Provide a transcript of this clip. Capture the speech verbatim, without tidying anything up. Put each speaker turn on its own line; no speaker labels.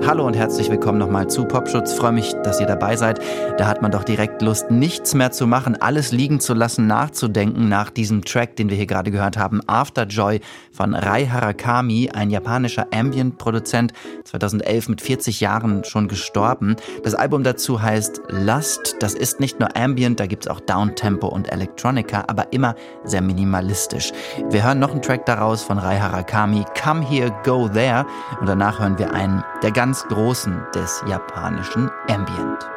Hallo und herzlich willkommen nochmal zu Popschutz. Freue mich, dass ihr dabei seid. Da hat man doch direkt Lust, nichts mehr zu machen, alles liegen zu lassen, nachzudenken nach diesem Track, den wir hier gerade gehört haben, After Joy von Rei Harakami, ein japanischer Ambient-Produzent, zweitausendelf mit vierzig Jahren schon gestorben. Das Album dazu heißt Lust. Das ist nicht nur Ambient, da gibt's auch Downtempo und Electronica, aber immer sehr minimalistisch. Wir hören noch einen Track daraus von Rei Harakami, Come Here, Go There, und danach hören wir einen der ganz Großen des japanischen Ambient.